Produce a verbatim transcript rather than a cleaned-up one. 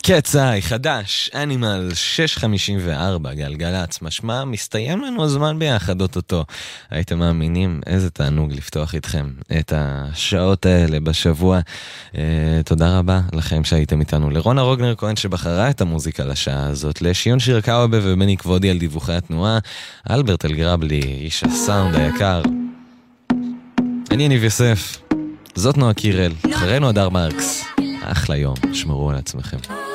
קצאי, חדש, אנימל, שש חמישים וארבע, גלגלץ, משמע, מסתיים לנו הזמן ביחד אותו. הייתם מאמינים איזה תענוג לפתוח איתכם את השעות האלה בשבוע. אה, תודה רבה לכם שהייתם איתנו. לרונה רוגנר כהן שבחרה את המוזיקה לשעה הזאת, לשיון שירקאובה ובני כבודי על דיווחי התנועה, אלברט אלגרבלי, איש הסאונד היקר. אני יניב יוסף, זאת נועה קירל, אחרינו הדר מרקס. אחלה יום, שמרו על עצמכם.